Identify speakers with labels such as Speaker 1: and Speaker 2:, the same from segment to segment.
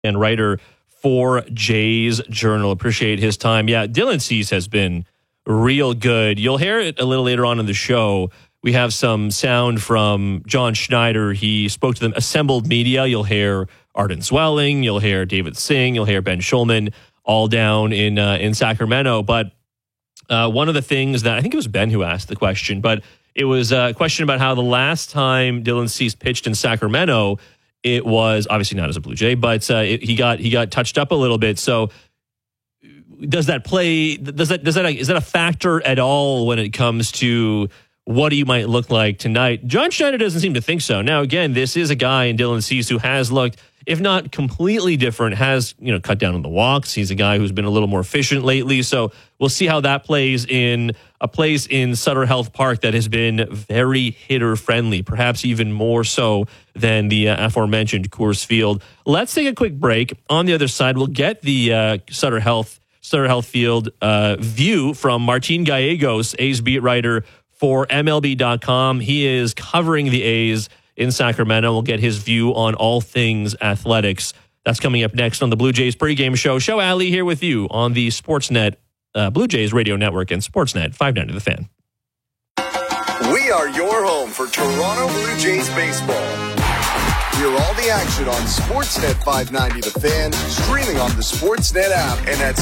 Speaker 1: and writer for Jay's Journal. Appreciate his time. Yeah, Dylan Cease has been real good. You'll hear it a little later on in the show. We have some sound from John Schneider. He spoke to them. Assembled Media. You'll hear Arden Zwelling. You'll hear David Singh. You'll hear Ben Schulman, all down in Sacramento. But one of the things that I think it was Ben who asked the question, but it was a question about how the last time Dylan Cease pitched in Sacramento, it was obviously not as a Blue Jay, but he got touched up a little bit. So does that play? Is that a factor at all when it comes to what he might look like tonight? John Schneider doesn't seem to think so. Now, again, this is a guy in Dylan Cease who has looked, if not completely different, has cut down on the walks. He's a guy who's been a little more efficient lately. So we'll see how that plays in a place in Sutter Health Park that has been very hitter friendly, perhaps even more so than the aforementioned Coors Field. Let's take a quick break. On the other side, we'll get the Sutter Health Field view from Martin Gallegos, A's beat writer for MLB.com. He is covering the A's in Sacramento. We'll get his view on all things athletics. That's coming up next on the Blue Jays pregame show. Show Alley here with you on the Sportsnet Blue Jays radio network and Sportsnet 590 The Fan.
Speaker 2: We are your home for Toronto Blue Jays baseball. Hear all the action on Sportsnet 590 The Fan, streaming on the Sportsnet app and at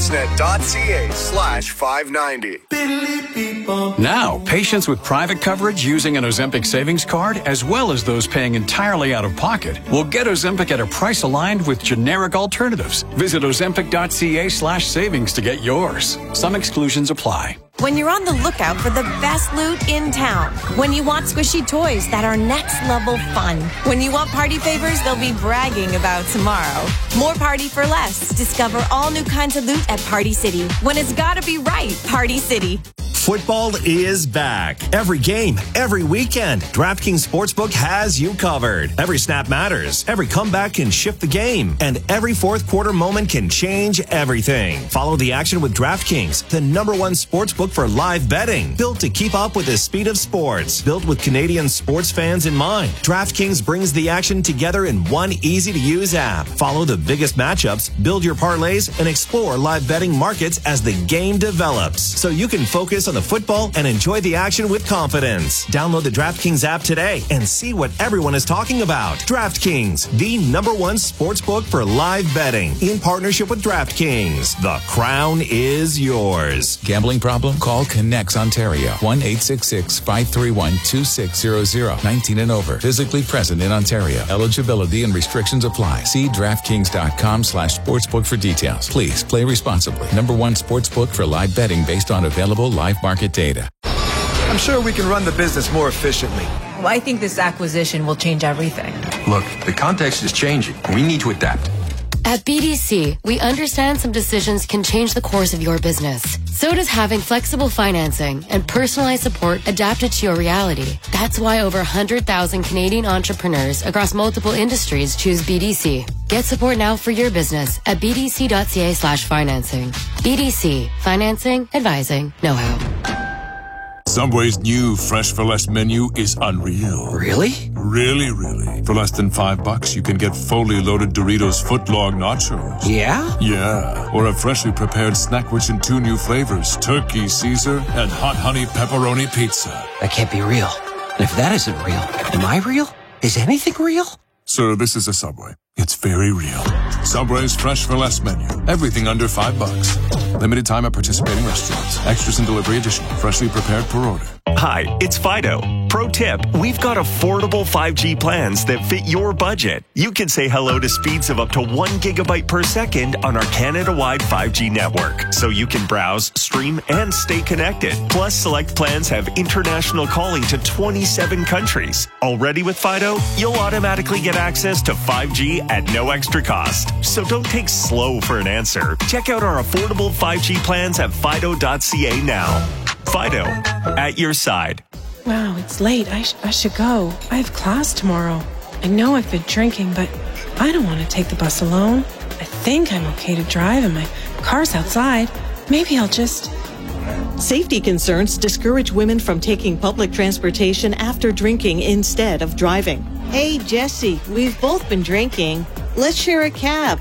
Speaker 2: sportsnet.ca/590.
Speaker 3: Now, patients with private coverage using an Ozempic savings card, as well as those paying entirely out of pocket, will get Ozempic at a price aligned with generic alternatives. Visit ozempic.ca/savings to get yours. Some exclusions apply.
Speaker 4: When you're on the lookout for the best loot in town. When you want squishy toys that are next level fun. When you want party favors they'll be bragging about tomorrow. More party for less. Discover all new kinds of loot at Party City. When it's gotta be right, Party City.
Speaker 5: Football is back. Every game, every weekend, DraftKings Sportsbook has you covered. Every snap matters. Every comeback can shift the game. And every fourth quarter moment can change everything. Follow the action with DraftKings, the #1 sportsbook for live betting. Built to keep up with the speed of sports. Built with Canadian sports fans in mind. DraftKings brings the action together in one easy-to-use app. Follow the biggest matchups, build your parlays, and explore live betting markets as the game develops. So you can focus on the football and enjoy the action with confidence. Download the DraftKings app today and see what everyone is talking about. DraftKings, the #1 sportsbook for live betting, in partnership with DraftKings. The crown is yours.
Speaker 6: Gambling problem? Call Connects Ontario. 1-866-531-2600. 19 and over. Physically present in Ontario. Eligibility and restrictions apply. See DraftKings.com/sportsbook for details. Please play responsibly. #1 sportsbook for live betting based on available live market data.
Speaker 7: I'm sure we can run the business more efficiently.
Speaker 8: Well, I think this acquisition will change everything.
Speaker 7: Look, the context is changing. We need to adapt.
Speaker 9: At BDC, we understand some decisions can change the course of your business. So does having flexible financing and personalized support adapted to your reality. That's why over 100,000 Canadian entrepreneurs across multiple industries choose BDC. Get support now for your business at bdc.ca/financing. BDC, financing, advising, know-how.
Speaker 10: Subway's new Fresh for Less menu is unreal.
Speaker 7: Really?
Speaker 10: Really. For less than $5, you can get fully loaded Doritos footlong nachos.
Speaker 7: Yeah?
Speaker 10: Yeah. Or a freshly prepared snack rich in 2 new flavors, Turkey Caesar and Hot Honey Pepperoni Pizza.
Speaker 7: That can't be real. And if that isn't real, am I real? Is anything real?
Speaker 10: Sir, this is a Subway. It's very real. Subway's Fresh for Less menu. Everything under $5. Limited time at participating restaurants. Extras and delivery additional. Freshly prepared per order.
Speaker 11: Hi, it's Fido. Pro tip, we've got affordable 5G plans that fit your budget. You can say hello to speeds of up to 1 gigabyte per second on our Canada-wide 5G network, so you can browse, stream, and stay connected. Plus, select plans have international calling to 27 countries. Already with Fido, you'll automatically get access to 5G at no extra cost. So don't take slow for an answer. Check out our affordable 5G plans at fido.ca now. Fido, at your side.
Speaker 12: Wow, it's late. I should go. I have class tomorrow. I know I've been drinking, but I don't want to take the bus alone. I think I'm okay to drive and my car's outside. Maybe I'll just...
Speaker 13: Safety concerns discourage women from taking public transportation after drinking instead of driving. Hey, Jesse, we've both been drinking. Let's share a cab.